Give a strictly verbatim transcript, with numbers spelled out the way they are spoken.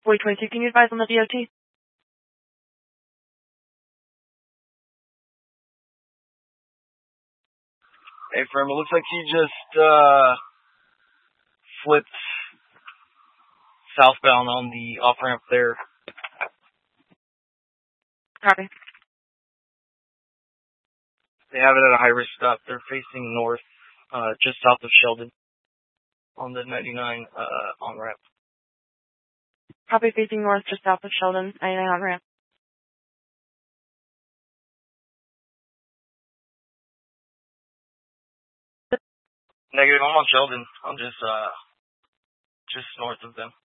Wait, twenty-two, can you advise on the D O T? Hey, firm, it looks like he just, uh, flipped southbound on the off-ramp there. Copy. They have it at a high-risk stop. They're facing north, uh, just south of Sheldon on the ninety-nine, uh, on-ramp. Copy, facing north, just south of Sheldon, ninety-nine on ramp. Negative, I'm on Sheldon. I'm just, uh, just north of them.